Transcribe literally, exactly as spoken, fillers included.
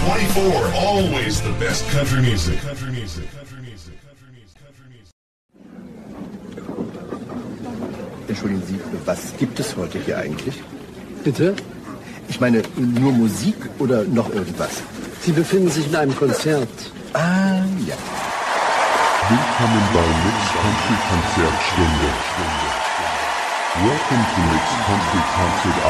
twenty-four, always the best country music. Country music. Country music. Country music. Country music. Entschuldigen Sie, was gibt es heute hier eigentlich? Bitte? Ich meine, nur Musik oder noch irgendwas? Sie befinden sich in einem Konzert. Ah, ja. Willkommen bei Mix Country Konzertstunde. Welcome to Mix Country Concert